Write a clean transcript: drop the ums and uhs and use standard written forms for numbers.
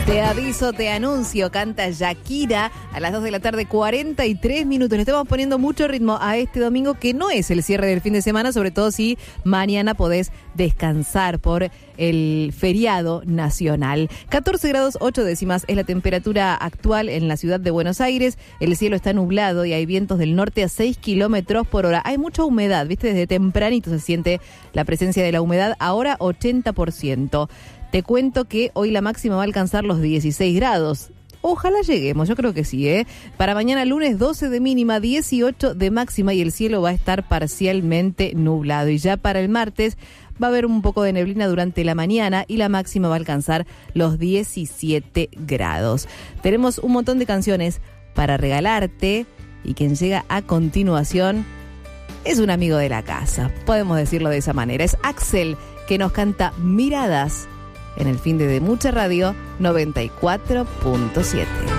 Te aviso, te anuncio, canta Shakira a las 2 de la tarde, 43 minutos. Le estamos poniendo mucho ritmo a este domingo, que no es el cierre del fin de semana, sobre todo si mañana podés descansar por el feriado nacional. 14 grados 8 décimas es la temperatura actual en la ciudad de Buenos Aires. El cielo está nublado y hay vientos del norte a 6 kilómetros por hora. Hay mucha humedad, ¿viste? Desde tempranito se siente la presencia de la humedad, ahora 80%. Te cuento que hoy la máxima va a alcanzar los 16 grados. Ojalá lleguemos, yo creo que sí, ¿eh? Para mañana lunes 12 de mínima, 18 de máxima y el cielo va a estar parcialmente nublado. Y ya para el martes va a haber un poco de neblina durante la mañana y la máxima va a alcanzar los 17 grados. Tenemos un montón de canciones para regalarte y quien llega a continuación es un amigo de la casa, podemos decirlo de esa manera. Es Axel, que nos canta Miradas en el fin de Mucha Radio 94.7.